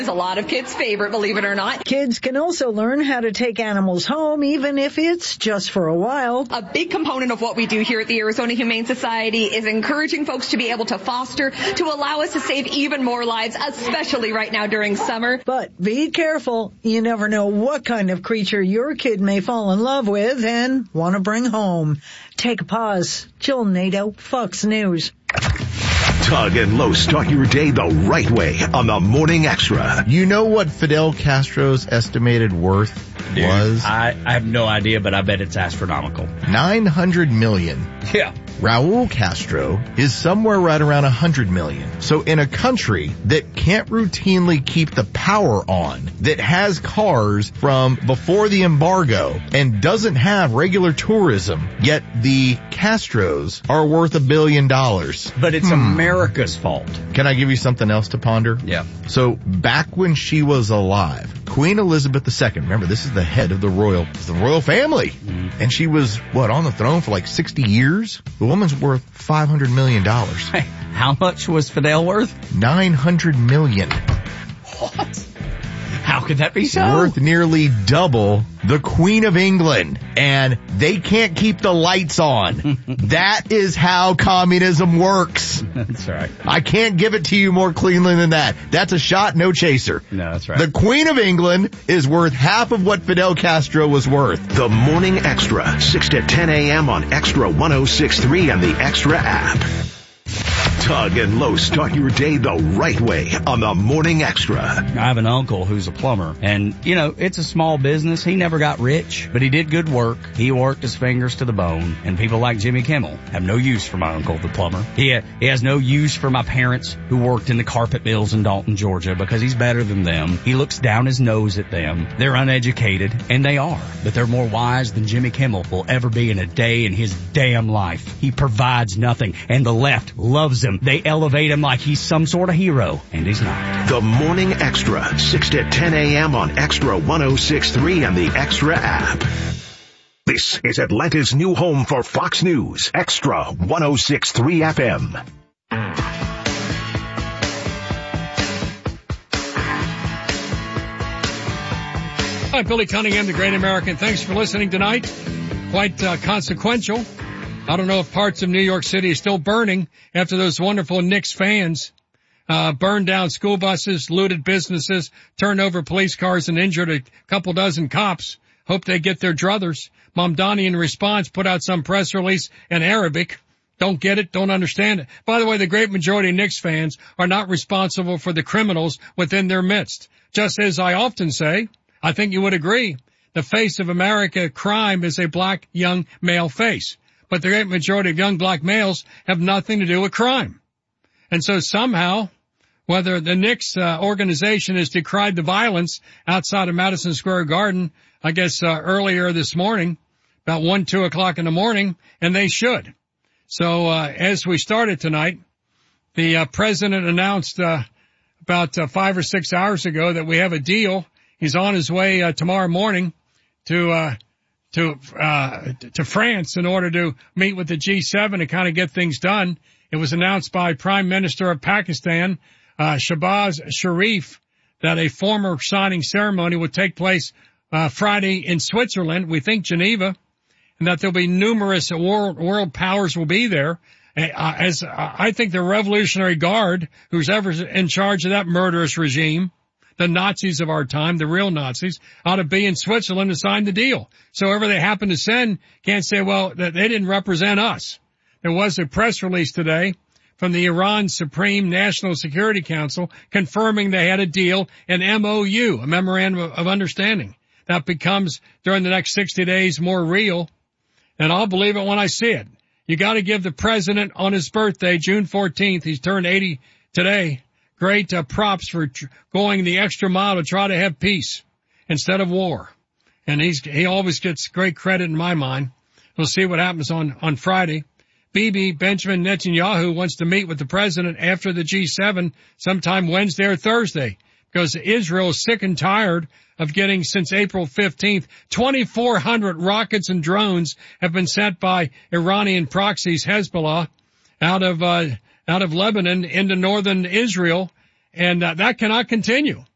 It's a lot of kids' favorite, believe it or not. Kids can also learn how to take animals home, even if it's just for a while. A big component of what we do here at the Arizona Humane Society is encouraging folks to be able to foster to allow us to save even more lives, especially right now during summer. But be careful. You never know what kind of creature your kid may fall in love with and want to bring home. Take a pause. Jill Nato, Fox News. Tug and Lowe start your day the right way on the Morning Extra. You know what Fidel Castro's estimated worth was? I have no idea, but I bet it's astronomical. $900 million. Yeah. Raul Castro is somewhere right around 100 million. So in a country that can't routinely keep the power on, that has cars from before the embargo and doesn't have regular tourism, yet the Castros are worth $1 billion. But it's America's fault. Can I give you something else to ponder? Yeah. So back when she was alive, Queen Elizabeth II, remember this is the head of the royal family. And she was, on the throne for like 60 years? The woman's worth $500 million. Hey, how much was Fidel worth? $900 million. What? How could that be so? Worth nearly double the Queen of England. And they can't keep the lights on. That is how communism works. That's right. I can't give it to you more cleanly than that. That's a shot, no chaser. No, that's right. The Queen of England is worth half of what Fidel Castro was worth. The Morning Extra, 6 to 10 a.m. on Extra 106.3 and the Extra app. Tug and Lowe start your day the right way on the Morning Extra. I have an uncle who's a plumber, and, it's a small business. He never got rich, but he did good work. He worked his fingers to the bone, and people like Jimmy Kimmel have no use for my uncle, the plumber. He has no use for my parents who worked in the carpet mills in Dalton, Georgia, because he's better than them. He looks down his nose at them. They're uneducated, and they are, but they're more wise than Jimmy Kimmel will ever be in a day in his damn life. He provides nothing, and the left loves him. They elevate him like he's some sort of hero, and he's not. The Morning Extra, 6 to 10 a.m. on Extra 106.3 and the Extra app. This is Atlanta's new home for Fox News, Extra 106.3 FM. Hi, Billy Cunningham, the Great American. Thanks for listening tonight. Quite consequential. I don't know if parts of New York City are still burning after those wonderful Knicks fans burned down school buses, looted businesses, turned over police cars, and injured a couple dozen cops. Hope they get their druthers. Mamdani, in response, put out some press release in Arabic. Don't get it, don't understand it. By the way, the great majority of Knicks fans are not responsible for the criminals within their midst. Just as I often say, I think you would agree, the face of America crime is a black young male face. But the great majority of young black males have nothing to do with crime. And so somehow, whether the Knicks organization has decried the violence outside of Madison Square Garden, I guess earlier this morning, about 1, 2 o'clock in the morning, and they should. So as we started tonight, the president announced about 5 or 6 hours ago that we have a deal. He's on his way tomorrow morning to France in order to meet with the G7 to kind of get things done. It was announced by Prime Minister of Pakistan, Shehbaz Sharif, that a formal signing ceremony would take place Friday in Switzerland, we think Geneva, and that there'll be numerous world powers will be there. As I think the Revolutionary Guard, who's ever in charge of that murderous regime, the Nazis of our time, the real Nazis, ought to be in Switzerland to sign the deal. So whoever they happen to send can't say, well, that they didn't represent us. There was a press release today from the Iran Supreme National Security Council confirming they had a deal, an MOU, a Memorandum of Understanding. That becomes, during the next 60 days, more real. And I'll believe it when I see it. You got to give the president on his birthday, June 14th, he's turned 80 today, great props for going the extra mile to try to have peace instead of war. And he always gets great credit in my mind. We'll see what happens on Friday. Bibi, Benjamin Netanyahu, wants to meet with the president after the G7 sometime Wednesday or Thursday because Israel is sick and tired of getting, since April 15th, 2,400 rockets and drones have been sent by Iranian proxies, Hezbollah, out of Lebanon into northern Israel, and that cannot continue.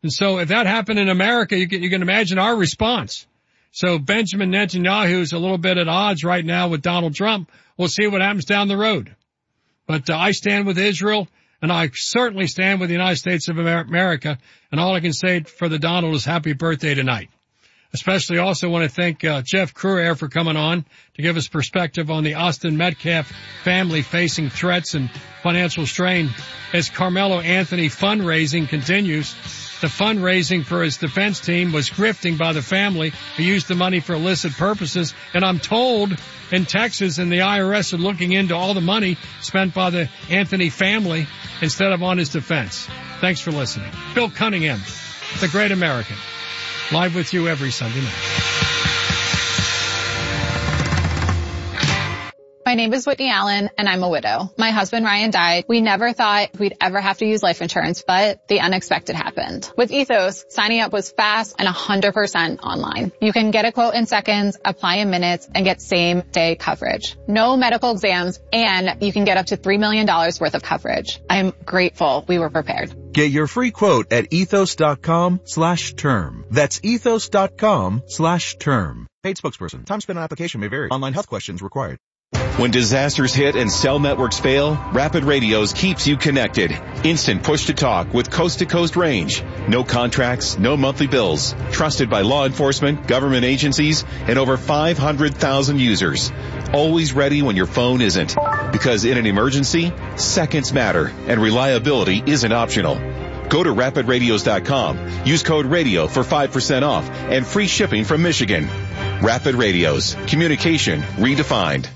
And so if that happened in America, you can imagine our response. So Benjamin Netanyahu is a little bit at odds right now with Donald Trump. We'll see what happens down the road. But I stand with Israel, and I certainly stand with the United States of America. And all I can say for the Donald is happy birthday tonight. Especially also want to thank Jeff Cruair for coming on to give us perspective on the Austin Metcalf family facing threats and financial strain as Carmelo Anthony fundraising continues. The fundraising for his defense team was grifting by the family who used the money for illicit purposes. And I'm told in Texas and the IRS are looking into all the money spent by the Anthony family instead of on his defense. Thanks for listening. Bill Cunningham, the great American, live with you every Sunday night. My name is Whitney Allen, and I'm a widow. My husband, Ryan, died. We never thought we'd ever have to use life insurance, but the unexpected happened. With Ethos, signing up was fast and 100% online. You can get a quote in seconds, apply in minutes, and get same-day coverage. No medical exams, and you can get up to $3 million worth of coverage. I'm grateful we were prepared. Get your free quote at ethos.com/term. That's ethos.com/term. Paid spokesperson. Time spent on application may vary. Online health questions required. When disasters hit and cell networks fail, Rapid Radios keeps you connected. Instant push-to-talk with coast-to-coast range. No contracts, no monthly bills. Trusted by law enforcement, government agencies, and over 500,000 users. Always ready when your phone isn't. Because in an emergency, seconds matter, and reliability isn't optional. Go to rapidradios.com. Use code RADIO for 5% off and free shipping from Michigan. Rapid Radios. Communication redefined.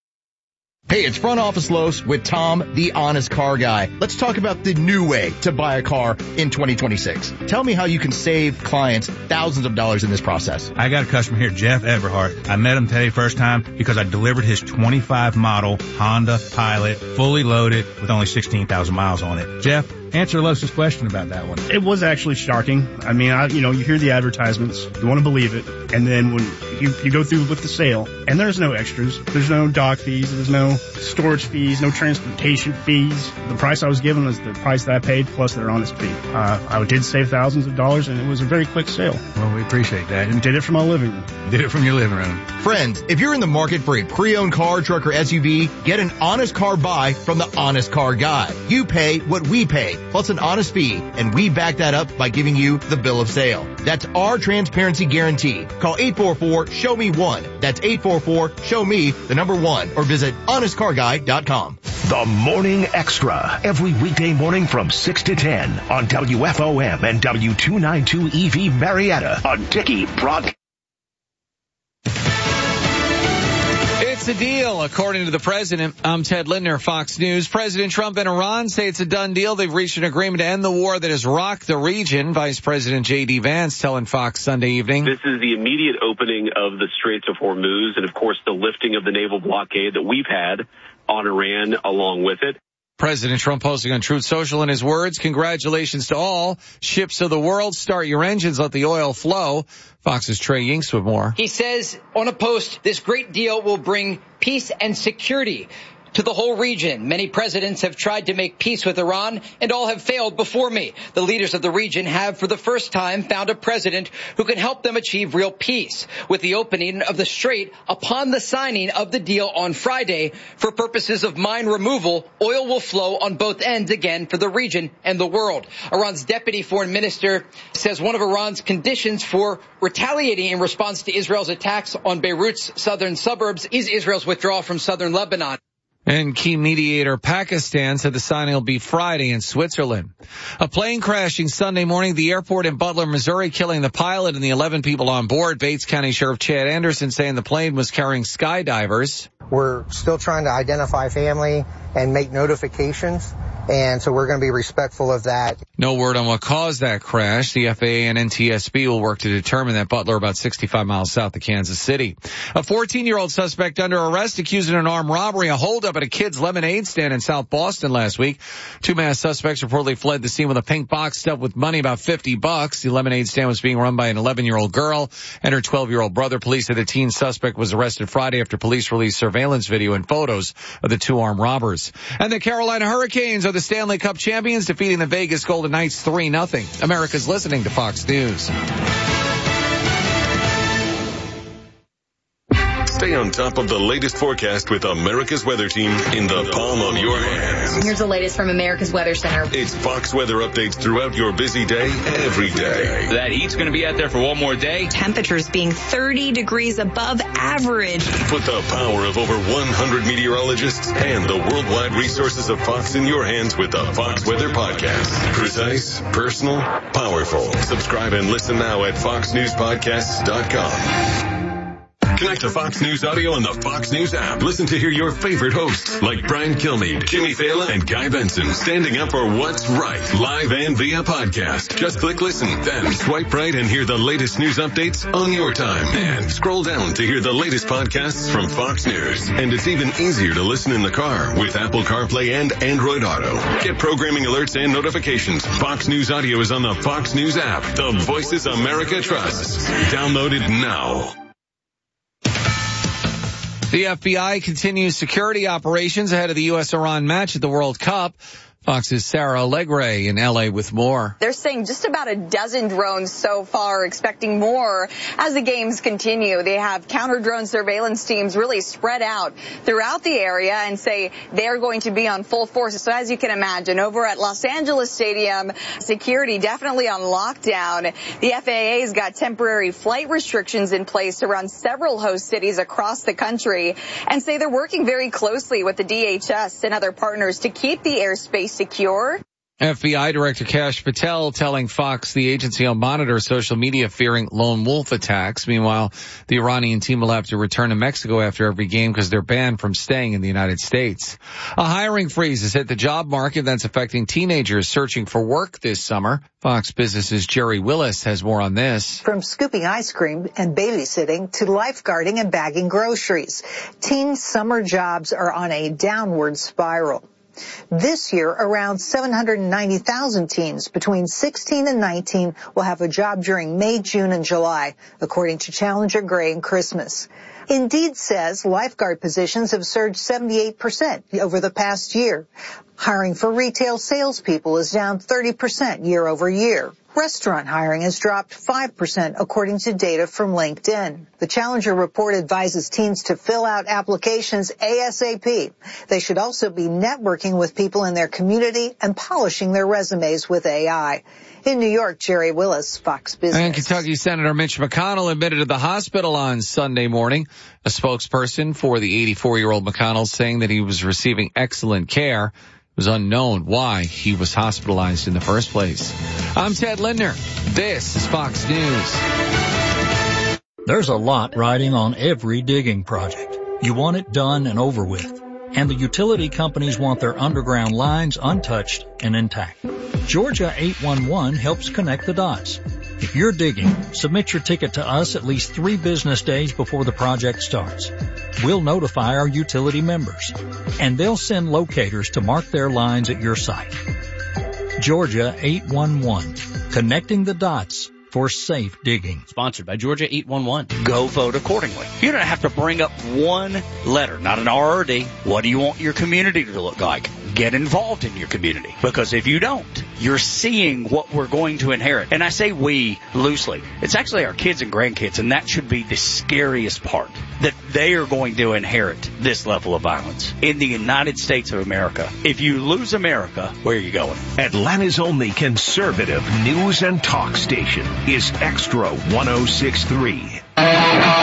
Hey, it's Front Office Los with Tom, the honest car guy. Let's talk about the new way to buy a car in 2026. Tell me how you can save clients thousands of dollars in this process. I got a customer here, Jeff Everhart. I met him today first time because I delivered his 25 model Honda Pilot, fully loaded with only 16,000 miles on it. Jeff, answer Los's question about that one. It was actually shocking. I mean, you hear the advertisements, you want to believe it, and then when you go through with the sale, and there's no extras, there's no dock fees, there's no storage fees, no transportation fees. The price I was given was the price that I paid plus their honest fee. I did save thousands of dollars, and it was a very quick sale. Well, we appreciate that. And did it from my living room. Did it from your living room. Friends, if you're in the market for a pre-owned car, truck, or SUV, get an honest car buy from the Honest Car Guy. You pay what we pay, plus an honest fee, and we back that up by giving you the bill of sale. That's our transparency guarantee. Call 844-SHOW-ME-1. That's 844-SHOW-ME1, or visit honestcarguy.com. The Morning Extra, every weekday morning from 6 to 10 on WFOM and W292 EV Marietta on Dickie Broadcast. It's a deal, according to the president. I'm Ted Lindner, Fox News. President Trump and Iran say it's a done deal. They've reached an agreement to end the war that has rocked the region. Vice President J.D. Vance telling Fox Sunday evening. This is the immediate opening of the Straits of Hormuz and, of course, the lifting of the naval blockade that we've had on Iran along with it. President Trump posting on Truth Social in his words, congratulations to all ships of the world. Start your engines. Let the oil flow. Fox's Trey Yinks with more. He says on a post, this great deal will bring peace and security to the whole region. Many presidents have tried to make peace with Iran, and all have failed before me. The leaders of the region have, for the first time, found a president who can help them achieve real peace. With the opening of the strait upon the signing of the deal on Friday, for purposes of mine removal, oil will flow on both ends again for the region and the world. Iran's deputy foreign minister says one of Iran's conditions for retaliating in response to Israel's attacks on Beirut's southern suburbs is Israel's withdrawal from southern Lebanon. And key mediator Pakistan said the signing will be Friday in Switzerland. A plane crashing Sunday morning at the airport in Butler, Missouri, killing the pilot and the 11 people on board. Bates County Sheriff Chad Anderson saying the plane was carrying skydivers. We're still trying to identify family and make notifications, and so we're going to be respectful of that. No word on what caused that crash. The FAA and NTSB will work to determine that. Butler, about 65 miles south of Kansas City. A 14-year-old suspect under arrest accused of an armed robbery, a holdup at a kid's lemonade stand in South Boston last week. Two masked suspects reportedly fled the scene with a pink box stuffed with money, about $50. The lemonade stand was being run by an 11-year-old girl and her 12-year-old brother. Police said the teen suspect was arrested Friday after police released surveillance video and photos of the two armed robbers. And the Carolina Hurricanes are the the Stanley Cup champions, defeating the Vegas Golden Knights 3-0. America's listening to Fox News. Stay on top of the latest forecast with America's Weather Team in the palm of your hands. Here's the latest from America's Weather Center. It's Fox weather updates throughout your busy day, every day. That heat's going to be out there for one more day. Temperatures being 30 degrees above average. Put the power of over 100 meteorologists and the worldwide resources of Fox in your hands with the Fox Weather Podcast. Precise, personal, powerful. Subscribe and listen now at foxnewspodcasts.com. Connect to Fox News Audio on the Fox News app. Listen to hear your favorite hosts like Brian Kilmeade, Jimmy Fallon, and Guy Benson standing up for what's right, live and via podcast. Just click listen, then swipe right and hear the latest news updates on your time. And scroll down to hear the latest podcasts from Fox News. And it's even easier to listen in the car with Apple CarPlay and Android Auto. Get programming alerts and notifications. Fox News Audio is on the Fox News app. The voices America trusts. Download it now. The FBI continues security operations ahead of the U.S.-Iran match at the World Cup. Fox's Sarah Allegre in L.A. with more. They're saying just about a dozen drones so far, expecting more as the games continue. They have counter-drone surveillance teams really spread out throughout the area and say they're going to be on full force. So as you can imagine, over at Los Angeles Stadium, security definitely on lockdown. The FAA's got temporary flight restrictions in place around several host cities across the country and say they're working very closely with the DHS and other partners to keep the airspace secure. FBI Director Kash Patel telling Fox the agency will monitor social media fearing lone wolf attacks. Meanwhile, the Iranian team will have to return to Mexico after every game because they're banned from staying in the United States. A hiring freeze has hit the job market that's affecting teenagers searching for work this summer. Fox Business's Jerry Willis has more on this. From scooping ice cream and babysitting to lifeguarding and bagging groceries, teen summer jobs are on a downward spiral. This year, around 790,000 teens between 16 and 19 will have a job during May, June, and July, according to Challenger Gray and Christmas. Indeed says lifeguard positions have surged 78% over the past year. Hiring for retail salespeople is down 30% year over year. Restaurant hiring has dropped 5% according to data from LinkedIn. The Challenger report advises teens to fill out applications ASAP. They should also be networking with people in their community and polishing their resumes with AI. In New York, Jerry Willis, Fox Business. And Kentucky Senator Mitch McConnell admitted to the hospital on Sunday morning. A spokesperson for the 84-year-old McConnell saying that he was receiving excellent care. It was unknown why he was hospitalized in the first place. I'm Ted Lindner. This is Fox News. There's a lot riding on every digging project. You want it done and over with. And the utility companies want their underground lines untouched and intact. Georgia 811 helps connect the dots. If you're digging, submit your ticket to us at least 3 business days before the project starts. We'll notify our utility members, and they'll send locators to mark their lines at your site. Georgia 811, connecting the dots for safe digging. Sponsored by Georgia 811. Go vote accordingly. You don't have to bring up one letter, not an R or D. What do you want your community to look like? Get involved in your community. Because if you don't, you're seeing what we're going to inherit. And I say we loosely. It's actually our kids and grandkids, and that should be the scariest part. That they are going to inherit this level of violence in the United States of America. If you lose America, where are you going? Atlanta's only conservative news and talk station is Extra 106.3.